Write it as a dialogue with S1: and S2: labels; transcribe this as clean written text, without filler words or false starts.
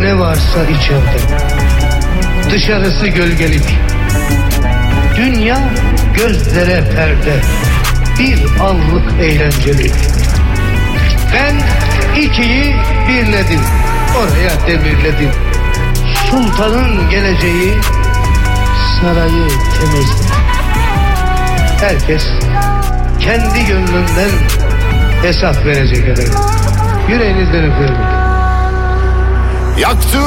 S1: ne varsa içeride. Dışarısı gölgelik. Dünya gözlere perde. Bir anlık eğlencelik. Ben ikiyi birledim. Oraya demirledim. Sultanın geleceği sarayı temizledim. Herkes kendi gönlünden hesap verecek efendim. Yüreğinizden öpüyorum.
S2: Yaktım